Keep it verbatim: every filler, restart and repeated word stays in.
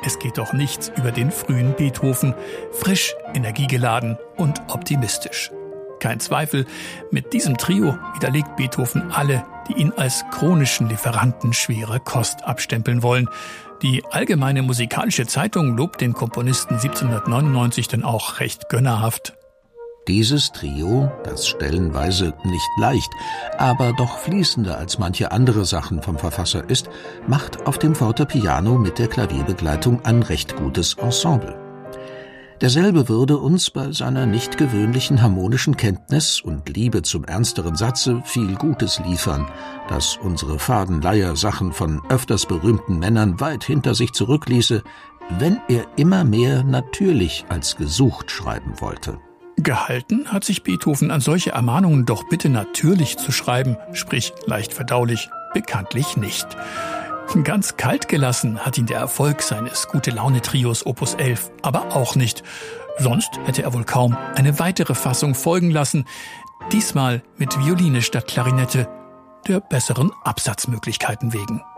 es geht doch nichts über den frühen Beethoven, frisch, energiegeladen und optimistisch. Kein Zweifel, mit diesem Trio widerlegt Beethoven alle, die ihn als chronischen Lieferanten schwerer Kost abstempeln wollen. Die Allgemeine Musikalische Zeitung lobt den Komponisten siebzehnhundertneunundneunzig dann auch recht gönnerhaft. Dieses Trio, das stellenweise nicht leicht, aber doch fließender als manche andere Sachen vom Verfasser ist, macht auf dem Fortepiano mit der Klavierbegleitung ein recht gutes Ensemble. Derselbe würde uns bei seiner nicht gewöhnlichen harmonischen Kenntnis und Liebe zum ernsteren Satze viel Gutes liefern, das unsere faden Leiersachen von öfters berühmten Männern weit hinter sich zurückließe, wenn er immer mehr natürlich als gesucht schreiben wollte. Gehalten hat sich Beethoven an solche Ermahnungen, doch bitte natürlich zu schreiben, sprich leicht verdaulich, bekanntlich nicht. Ganz kalt gelassen hat ihn der Erfolg seines Gute-Laune-Trios Opus elf aber auch nicht. Sonst hätte er wohl kaum eine weitere Fassung folgen lassen. Diesmal mit Violine statt Klarinette, der besseren Absatzmöglichkeiten wegen.